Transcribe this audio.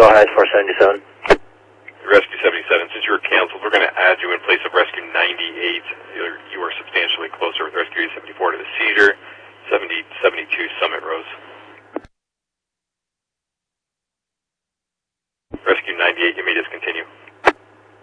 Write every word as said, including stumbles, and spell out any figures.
go ahead, four seventy-seven. Rescue seventy-seven, since you were canceled, we're going to add you in place of Rescue ninety-eight. You're, you are substantially closer with Rescue eight seventy-four to the Cedar, seventy seventy-two Summit Rose. Rescue ninety-eight, you may discontinue.